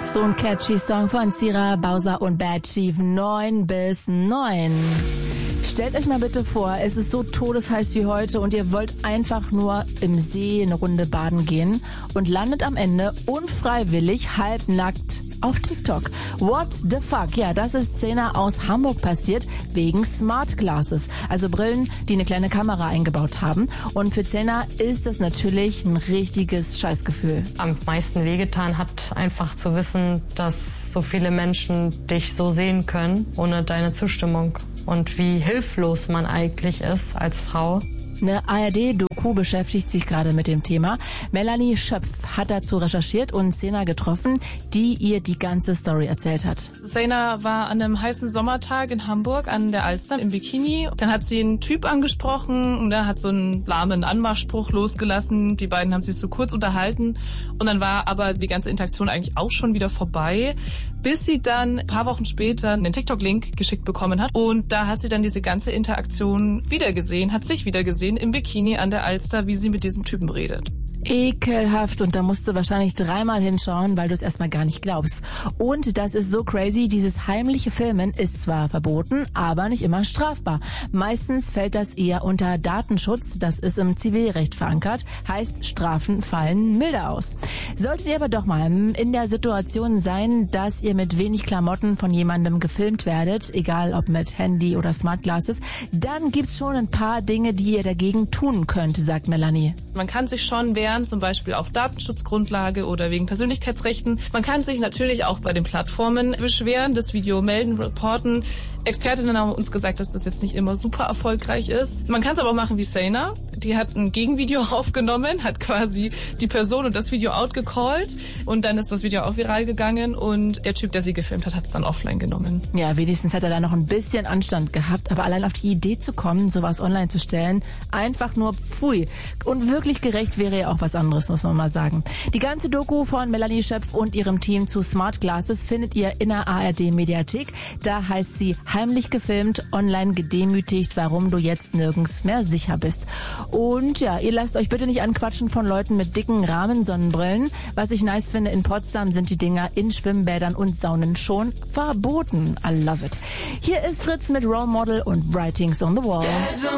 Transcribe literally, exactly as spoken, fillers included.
So ein catchy Song von Sira, Bowser und Bad Chief, neun bis neun. Stellt euch mal bitte vor, es ist so todesheiß wie heute und ihr wollt einfach nur im See eine Runde baden gehen und landet am Ende unfreiwillig halbnackt auf TikTok. What the fuck? Ja, das ist Szene aus Hamburg passiert wegen Smart Glasses, also Brillen, die eine kleine Kamera eingebaut haben. Und für Zena ist das natürlich ein richtiges Scheißgefühl. Am meisten wehgetan hat einfach zu wissen, dass so viele Menschen dich so sehen können, ohne deine Zustimmung. Und wie hilflos man eigentlich ist als Frau. Eine A R D-Doku beschäftigt sich gerade mit dem Thema. Melanie Schöpf hat dazu recherchiert und Zena getroffen, die ihr die ganze Story erzählt hat. Zena war an einem heißen Sommertag in Hamburg an der Alster im Bikini. Dann hat sie einen Typ angesprochen und er hat so einen lahmen Anmachspruch losgelassen. Die beiden haben sich so kurz unterhalten und dann war aber die ganze Interaktion eigentlich auch schon wieder vorbei, bis sie dann ein paar Wochen später einen TikTok-Link geschickt bekommen hat. Und da hat sie dann diese ganze Interaktion wiedergesehen, hat sich wiedergesehen im Bikini an der Alster, wie sie mit diesem Typen redet. Ekelhaft, und da musst du wahrscheinlich dreimal hinschauen, weil du es erstmal gar nicht glaubst. Und das ist so crazy, dieses heimliche Filmen ist zwar verboten, aber nicht immer strafbar. Meistens fällt das eher unter Datenschutz, das ist im Zivilrecht verankert, heißt Strafen fallen milder aus. Solltet ihr aber doch mal in der Situation sein, dass ihr mit wenig Klamotten von jemandem gefilmt werdet, egal ob mit Handy oder Smart Glasses, dann gibt's schon ein paar Dinge, die ihr dagegen tun könnt, sagt Melanie. Man kann sich schon wehren, zum Beispiel auf Datenschutzgrundlage oder wegen Persönlichkeitsrechten. Man kann sich natürlich auch bei den Plattformen beschweren, das Video melden, reporten. Expertinnen haben uns gesagt, dass das jetzt nicht immer super erfolgreich ist. Man kann es aber auch machen wie Zena. Die hat ein Gegenvideo aufgenommen, hat quasi die Person und das Video outgecallt und dann ist das Video auch viral gegangen und der Typ, der sie gefilmt hat, hat es dann offline genommen. Ja, wenigstens hat er da noch ein bisschen Anstand gehabt, aber allein auf die Idee zu kommen, sowas online zu stellen, einfach nur pfui. Und wirklich gerecht wäre ja auch was anderes, muss man mal sagen. Die ganze Doku von Melanie Schöpf und ihrem Team zu Smart Glasses findet ihr in der A R D-Mediathek. Da heißt sie heimlich gefilmt, online gedemütigt, warum du jetzt nirgends mehr sicher bist. Und ja, ihr lasst euch bitte nicht anquatschen von Leuten mit dicken Rahmensonnenbrillen. Was ich nice finde, in Potsdam sind die Dinger in Schwimmbädern und Saunen schon verboten. I love it. Hier ist Fritz mit Role Model und Writings on the Wall.